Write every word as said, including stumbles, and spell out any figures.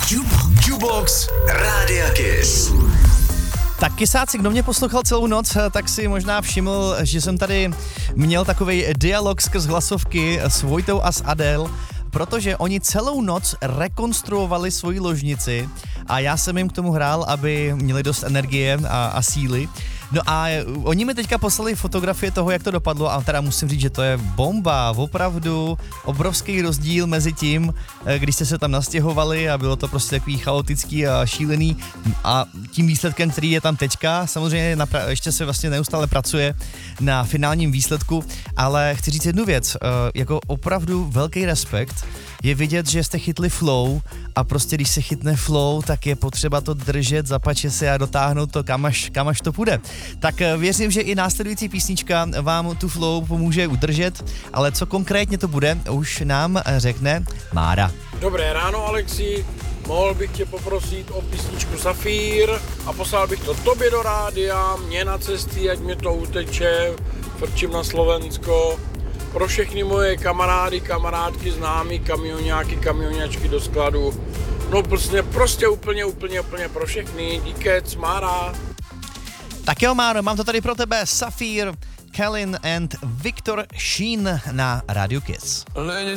Jukebox Rádia Kiss. Tak kysáci, kdo mě poslouchal celou noc, tak si možná všiml, že jsem tady měl takový dialog skrz hlasovky s Vojtou a s Adele, protože oni celou noc rekonstruovali svoji ložnici a já jsem jim k tomu hrál, aby měli dost energie a, a síly. No a oni mi teďka poslali fotografie toho, jak to dopadlo a teda musím říct, že to je bomba, opravdu obrovský rozdíl mezi tím, když jste se tam nastěhovali a bylo to prostě takový chaotický a šílený a tím výsledkem, který je tam teďka. Samozřejmě napra- ještě se vlastně neustále pracuje na finálním výsledku, ale chci říct jednu věc, jako opravdu velký respekt je vidět, že jste chytli flow a prostě když se chytne flow, tak je potřeba to držet, zapače se a dotáhnout to kam až, kam až to půjde. Tak věřím, že i následující písnička vám tu flow pomůže udržet, ale co konkrétně to bude, už nám řekne Mára. Dobré ráno, Alexi. Mohl bych tě poprosit o písničku Safír a poslal bych to tobě do rádia, mě na cesty, ať mě to uteče, frčím na Slovensko. Pro všechny moje kamarády, kamarádky, známí, kamioňáky, kamioňačky do skladu. No prostě, prostě úplně, úplně, úplně pro všechny. Díkec, Mára. Tak jo, Máro, mám to tady pro tebe. Safír, Kalin and Viktor Sheen na Radio Kiss. Lidi